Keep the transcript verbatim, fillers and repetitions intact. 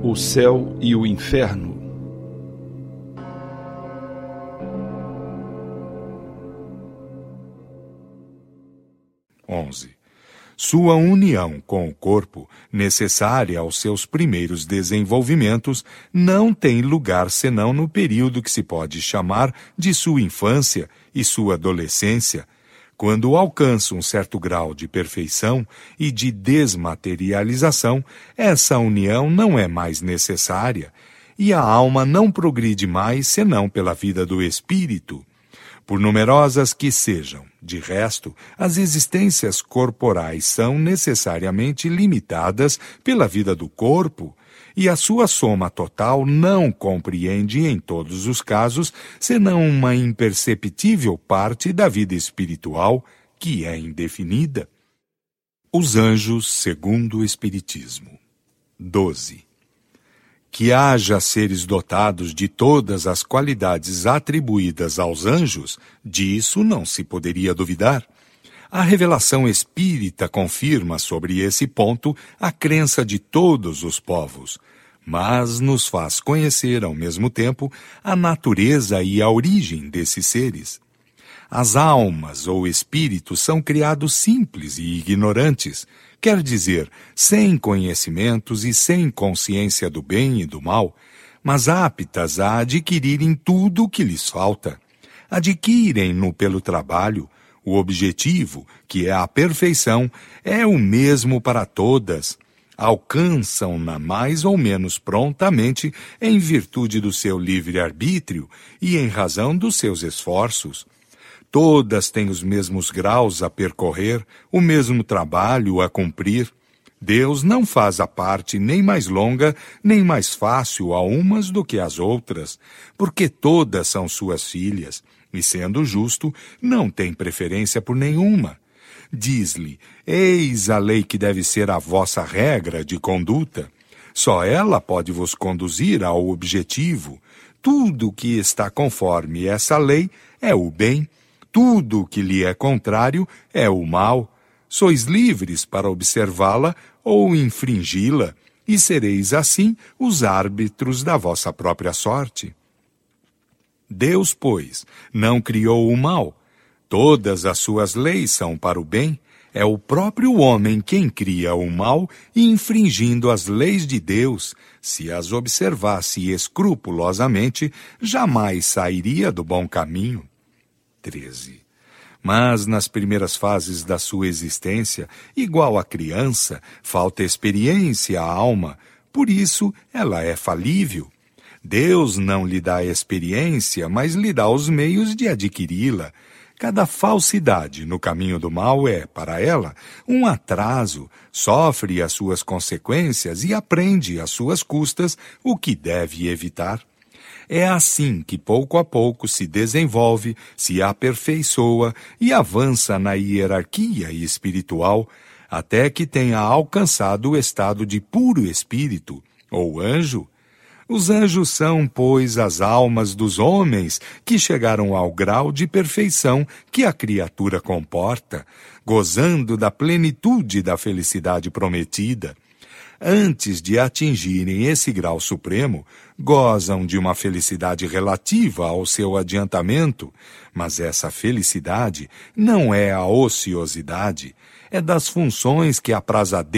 O céu e o inferno. onze. Sua união com o corpo, necessária aos seus primeiros desenvolvimentos, não tem lugar senão no período que se pode chamar de sua infância e sua adolescência, quando alcança um certo grau de perfeição e de desmaterialização. Essa união não é mais necessária, e a alma não progride mais senão pela vida do espírito. Por numerosas que sejam, de resto, as existências corporais são necessariamente limitadas pela vida do corpo, e a sua soma total não compreende, em todos os casos, senão uma imperceptível parte da vida espiritual, que é indefinida. Os anjos segundo o Espiritismo. doze. Que haja seres dotados de todas as qualidades atribuídas aos anjos, disso não se poderia duvidar. A revelação espírita confirma sobre esse ponto a crença de todos os povos, mas nos faz conhecer ao mesmo tempo a natureza e a origem desses seres. As almas ou espíritos são criados simples e ignorantes, quer dizer, sem conhecimentos e sem consciência do bem e do mal, mas aptas a adquirirem tudo o que lhes falta. Adquirem-no pelo trabalho. O objetivo, que é a perfeição, é o mesmo para todas. Alcançam-na mais ou menos prontamente em virtude do seu livre-arbítrio e em razão dos seus esforços. Todas têm os mesmos graus a percorrer, o mesmo trabalho a cumprir. Deus não faz a parte nem mais longa, nem mais fácil a umas do que às outras, porque todas são suas filhas, e sendo justo, não tem preferência por nenhuma. Diz-lhe: eis a lei que deve ser a vossa regra de conduta. Só ela pode vos conduzir ao objetivo. Tudo que está conforme essa lei é o bem. Tudo o que lhe é contrário é o mal. Sois livres para observá-la ou infringi-la, e sereis assim os árbitros da vossa própria sorte. Deus, pois, não criou o mal. Todas as suas leis são para o bem. É o próprio homem quem cria o mal, infringindo as leis de Deus. Se as observasse escrupulosamente, jamais sairia do bom caminho. treze. Mas nas primeiras fases da sua existência, igual à criança, falta experiência à alma, por isso ela é falível. Deus não lhe dá experiência, mas lhe dá os meios de adquiri-la. Cada falsidade no caminho do mal é, para ela, um atraso, sofre as suas consequências e aprende às suas custas o que deve evitar. É assim que pouco a pouco se desenvolve, se aperfeiçoa e avança na hierarquia espiritual, até que tenha alcançado o estado de puro espírito, ou anjo. Os anjos são, pois, as almas dos homens que chegaram ao grau de perfeição que a criatura comporta, gozando da plenitude da felicidade prometida. Antes de atingirem esse grau supremo, gozam de uma felicidade relativa ao seu adiantamento, mas essa felicidade não é a ociosidade, é das funções que apraz a Deus